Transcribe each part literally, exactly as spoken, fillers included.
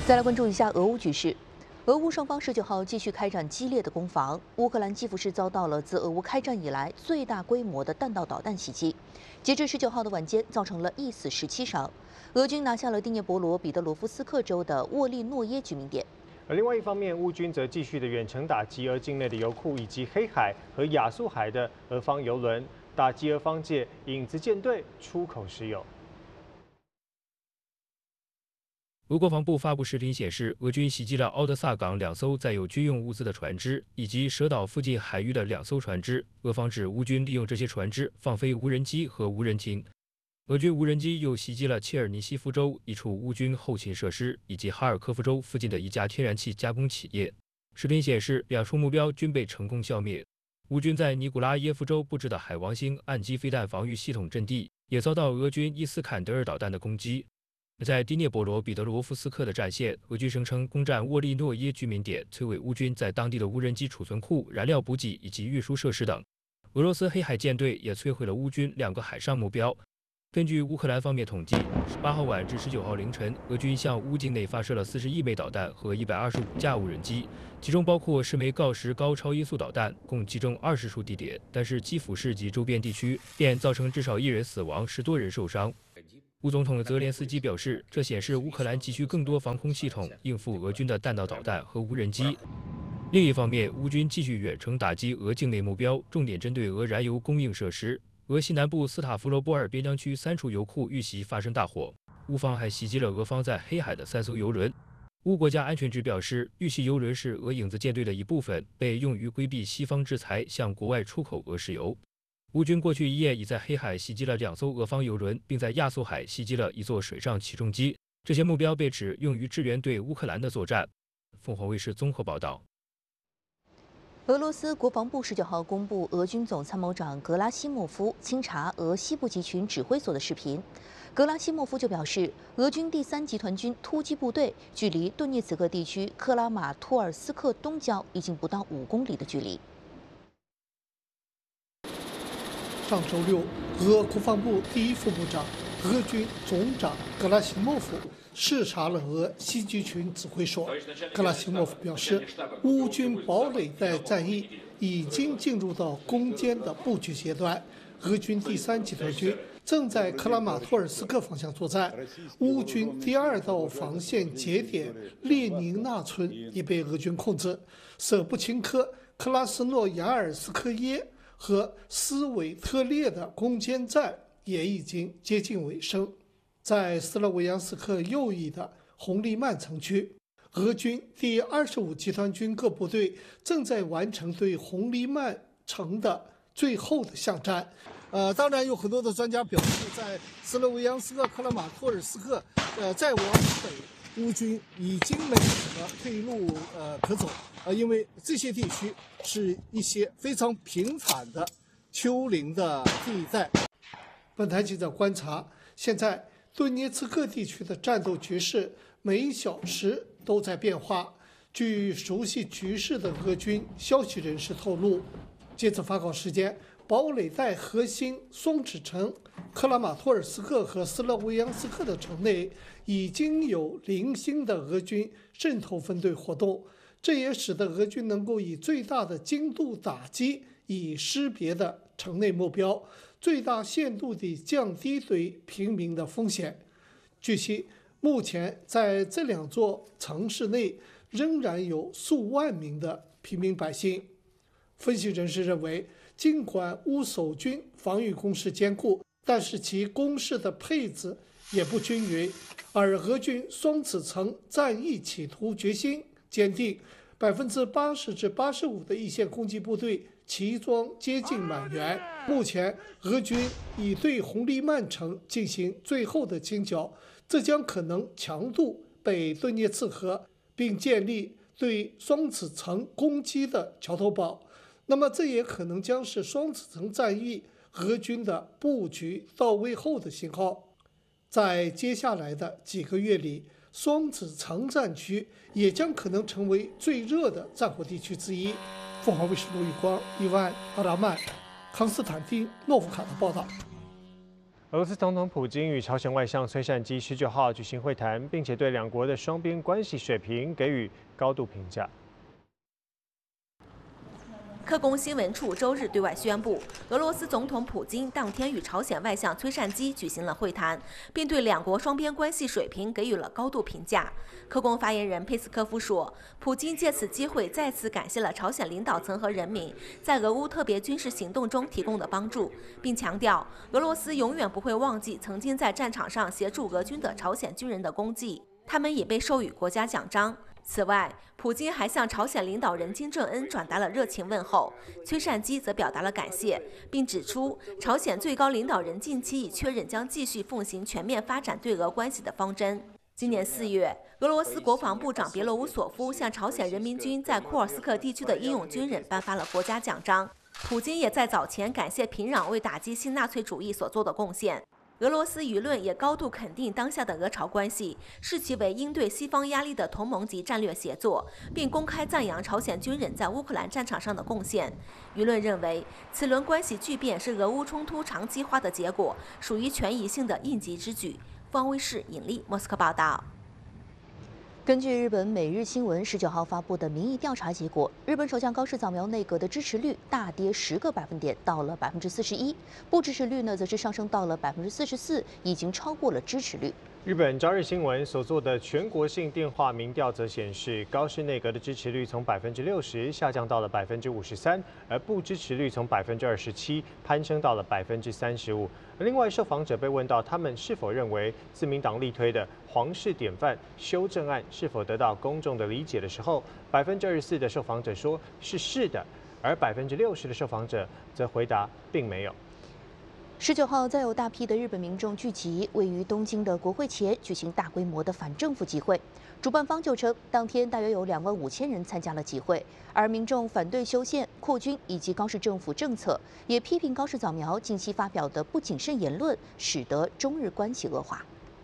再来关注一下俄乌局势。俄乌双方十九号继续开展激烈的攻防，乌克兰基辅市遭到了自俄乌开战以来最大规模的弹道导弹袭击，截至十九号的晚间，造成了一死十七伤。俄军拿下了第聂伯罗彼得罗夫斯克州的沃利诺耶居民点。 而另外一方面，乌军则继续的远程打击俄境内的油库以及黑海和亚速海的俄方油轮，打击俄方界影子舰队出口石油。 俄国防部发布视频显示，俄军袭击了奥德萨港两艘载有军用物资的船只，以及蛇岛附近海域的两艘船只。俄方指乌军利用这些船只放飞无人机和无人艇。俄军无人机又袭击了切尔尼西夫州一处乌军后勤设施，以及哈尔科夫州附近的一家天然气加工企业。视频显示，两处目标均被成功消灭。乌军在尼古拉耶夫州布置的海王星岸基飞弹防御系统阵地也遭到俄军伊斯坎德尔导弹的攻击。 在第聂伯罗彼得罗夫斯克的战线，俄军声称攻占沃利诺耶居民点，摧毁乌军在当地的无人机储存库、燃料补给以及运输设施等。俄罗斯黑海舰队也摧毁了乌军两个海上目标。根据乌克兰方面统计，十八号晚至十九号凌晨，俄军向乌境内发射了四十一枚导弹和一百二十五架无人机，其中包括十枚锆石高超音速导弹，共击中二十处地点，但是基辅市及周边地区便造成至少一人死亡，十多人受伤。 乌总统泽连斯基表示，这显示乌克兰急需更多防空系统应付俄军的弹道导弹和无人机。另一方面，乌军继续远程打击俄境内目标，重点针对俄燃油供应设施。俄西南部斯塔夫罗波尔边疆区三处油库遇袭发生大火，乌方还袭击了俄方在黑海的三艘油轮。乌国家安全局表示，遇袭油轮是俄影子舰队的一部分，被用于规避西方制裁，向国外出口俄石油。 乌军过去一夜已在黑海袭击了两艘俄方油轮，并在亚速海袭击了一座水上起重机。这些目标被指用于支援对乌克兰的作战。凤凰卫视综合报道。 俄罗斯国防部十九号公布俄军总参谋长格拉西莫夫清查俄西部集群指挥所的视频。格拉西莫夫就表示，俄军第三集团军突击部队距离顿涅茨克地区克拉马托尔斯克东郊已经不到五公里的距离。 上周六，俄国防部第一副部长、俄军总长格拉西莫夫视察了俄西集群指挥所。格拉西莫夫表示，乌军堡垒带战役已经进入到攻坚的布局阶段，俄军第三集团军正在克拉马托尔斯克方向作战，乌军第二道防线节点列宁纳村已被俄军控制，舍布钦科、克拉斯诺亚尔斯克耶 和斯韦特列的攻坚战也已经接近尾声。在斯洛维扬斯克右翼的红利曼城区，俄军第二十五集团军各部队正在完成对红利曼城的最后的巷战。呃，当然有很多的专家表示，在斯洛维扬斯克、克拉马托尔斯克，呃，再往北，乌军已经没有什么退路呃可走。 呃，因为这些地区是一些非常平坦的丘陵的地带。本台记者观察，现在顿涅茨克地区的战斗局势每小时都在变化。据熟悉局势的俄军消息人士透露，截至发稿时间，堡垒带核心松指城、克拉马托尔斯克和斯洛维扬斯克的城内已经有零星的俄军渗透分队活动。 这也使得俄军能够以最大的精度打击已识别的城内目标，最大限度地降低对平民的风险。据悉，目前在这两座城市内仍然有数万名的平民百姓。分析人士认为，尽管乌守军防御工事坚固，但是其工事的配置也不均匀，而俄军双子城战役企图决心 坚定，百分之八十至八十五的一线攻击部队齐装接近满员。目前，俄军已对红利曼城进行最后的清剿，这将可能强渡北顿涅茨河，并建立对双子城攻击的桥头堡。那么，这也可能将是双子城战役俄军的布局到位后的信号。在接下来的几个月里， 双子城战区也将可能成为最热的战火地区之一。凤凰卫视罗宇光、伊万、阿拉曼、康斯坦丁、诺夫卡的报道。 俄罗斯总统普京与朝鲜外相崔善基十九号举行会谈，并且对两国的双边关系水平给予高度评价。 克宫新闻处周日对外宣布，俄罗斯总统普京当天与朝鲜外相崔善基举行了会谈，并对两国双边关系水平给予了高度评价。克宫发言人佩斯科夫说，普京借此机会再次感谢了朝鲜领导层和人民在俄乌特别军事行动中提供的帮助，并强调俄罗斯永远不会忘记曾经在战场上协助俄军的朝鲜军人的功绩，他们也被授予国家奖章。此外，普京还向朝鲜领导人金正恩转达了热情问候，崔善基则表达了感谢，并指出朝鲜最高领导人近期已确认将继续奉行全面发展对俄关系的方针。今年四月，俄罗斯国防部长别罗乌索夫向朝鲜人民军在库尔斯克地区的英勇军人颁发了国家奖章。普京也在早前感谢平壤为打击新纳粹主义所做的贡献。俄罗斯舆论也高度肯定当下的俄朝关系，视其为应对西方压力的同盟级战略协作，并公开赞扬朝鲜军人在乌克兰战场上的贡献。舆论认为，此轮关系巨变是俄乌冲突长期化的结果，属于权宜性的应急之举。方威视引力莫斯科报道。 根据日本每日新闻十九号发布的民意调查结果，日本首相高市早苗内阁的支持率大跌十个百分点，到了百分之四十一；不支持率呢，则是上升到了百分之四十四，已经超过了支持率。 日本朝日新闻所做的全国性电话民调则显示，高市内阁的支持率从百分之六十下降到了百分之五十三，而不支持率从百分之二十七攀升到了百分之三十五。另外，受访者被问到他们是否认为自民党力推的皇室典范修正案是否得到公众的理解的时候，百分之二十四的受访者说是是的，而百分之六十的受访者则回答并没有。 十九号，再有大批的日本民众聚集位于东京的国会前，举行大规模的反政府集会。主办方就称，当天大约有两万五千人参加了集会，而民众反对修宪、扩军以及高市政府政策，也批评高市早苗近期发表的不谨慎言论，使得中日关系恶化。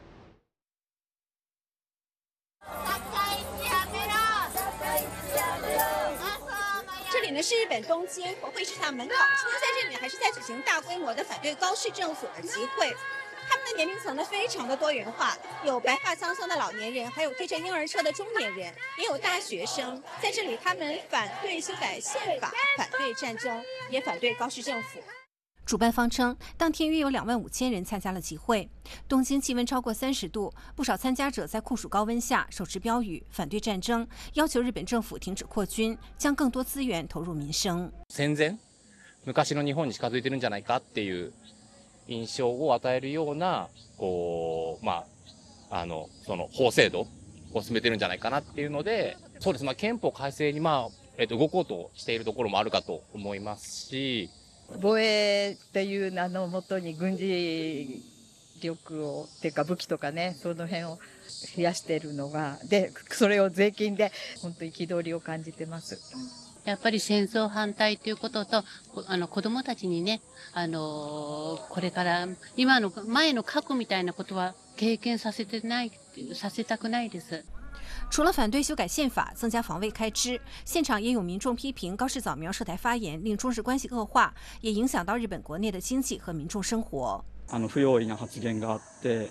这里呢是日本东京国会市场门口，今天在这里还是在举行大规模的反对高市政府的集会。他们的年龄层呢非常的多元化，有白发苍苍的老年人，还有推着婴儿车的中年人，也有大学生。在这里，他们反对修改宪法，反对战争，也反对高市政府。 主办方称，当天约有两万五千人参加了集会。东京气温超过三十度，不少参加者在酷暑高温下手持标语，反对战争，要求日本政府停止扩军，将更多资源投入民生。 戦前、昔の日本に近づいてるんじゃないかっていう印象を与えるような、こうまああのその法制度を進めてるんじゃないかなっていうので、そうですまあ憲法改正にまあえっと動こうとしているところもあるかと思いますし。 防衛っていう名のもとに軍事力をっていうか武器とかね、その辺を増やしているのが、でそれを税金で本当に憤りを感じてます。 やっぱり戦争反対ということと、あの子どもたちにね、あのこれから今の前の過去みたいなことは経験させてない、させたくないです。 除了反对修改宪法、增加防卫开支，现场也有民众批评高市早苗涉台发言令中日关系恶化，也影响到日本国内的经济和民众生活。 あの不用意な発言があって、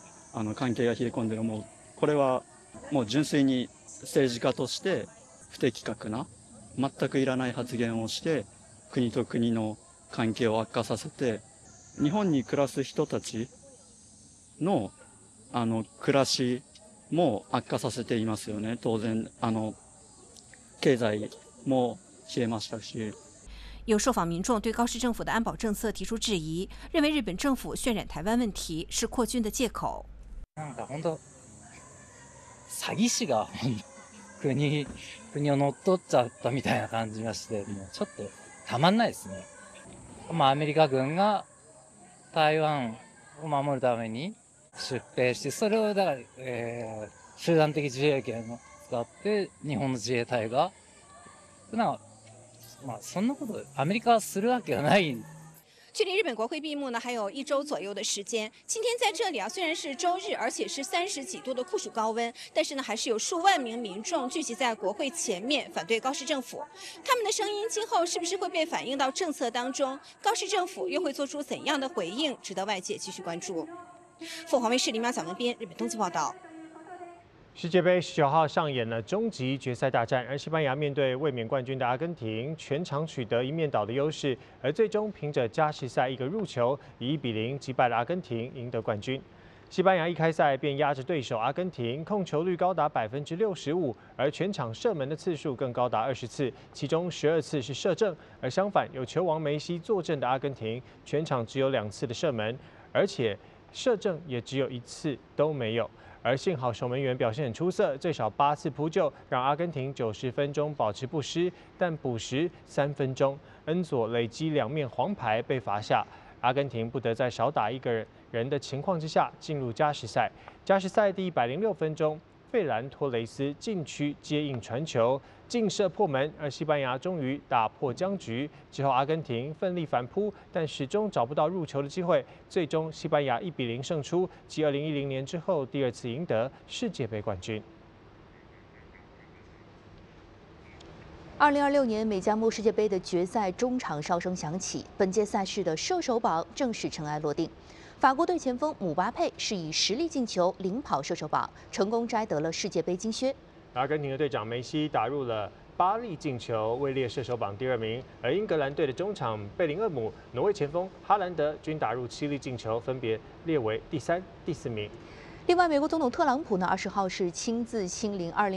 あの関係が冷え込んでる、もうこれはもう純粋に政治家として不適格な、全くいらない発言をして国と国の関係を悪化させて、日本に暮らす人たちのあの暮らしも悪化させていますよね。当然あの経済も冷えましたし。 有受访民众对高市政府的安保政策提出质疑，认为日本政府渲染台湾问题是扩军的借口。 なんか本当詐欺師が国国を乗っ取っちゃったみたいな感じがして、もうちょっとたまんないですね。まあアメリカ軍が台湾を守るために出兵して、それをだから、えー、集団的自衛権を使って日本の自衛隊がなんかまあそんなことアメリカはするわけがない。 距离日本国会闭幕呢还有一周左右的时间。今天在这里啊，虽然是周日，而且是三十几度的酷暑高温，但是呢，还是有数万名民众聚集在国会前面反对高市政府。他们的声音今后是不是会被反映到政策当中？高市政府又会做出怎样的回应？值得外界继续关注。凤凰卫视林淼、蒋文斌，日本东京报道。 世界杯十九号上演了终极决赛大战，而西班牙面对卫冕冠军的阿根廷，全场取得一面倒的优势，而最终凭着加时赛一个入球，以一比零击败了阿根廷，赢得冠军。西班牙一开赛便压着对手阿根廷，控球率高达百分之六十五，而全场射门的次数更高达二十次，其中十二次是射正。而相反，有球王梅西坐镇的阿根廷，全场只有两次的射门，而且射正也只有一次都没有。 而幸好守门员表现很出色，最少八次扑救，让阿根廷九十分钟保持不失。但补时三分钟，恩佐累积两面黄牌被罚下，阿根廷不得在少打一个人的情况之下进入加时赛。加时赛第一百零六分钟，费兰托雷斯禁区接应传球，劲射破门，而西班牙终于打破僵局。之后，阿根廷奋力反扑，但始终找不到入球的机会。最终，西班牙一比零胜出，继二零一零年之后第二次赢得世界杯冠军。 二零二六年美加墨世界杯的决赛中场哨声响起，本届赛事的射手榜正式尘埃落定。 法国队前锋姆巴佩是以实力进球领跑射手榜，成功摘得了世界杯金靴。 阿根廷的队长梅西打入了八粒进球，位列射手榜第二名。而英格兰队的中场贝林厄姆、挪威前锋哈兰德均打入七粒进球，分别列为第三、第四名。 另外，美国总统特朗普呢，二十号是亲自亲临二零。